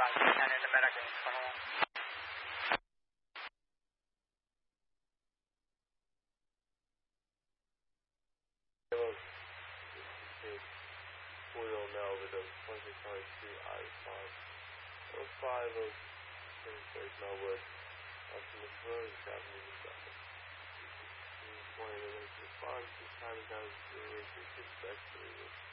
10 in American 21. Julio Melville, 2692 I-5. 05 26 Melwood. Optimus Road, Japanese South. 20 minutes response, this time down to 386 back to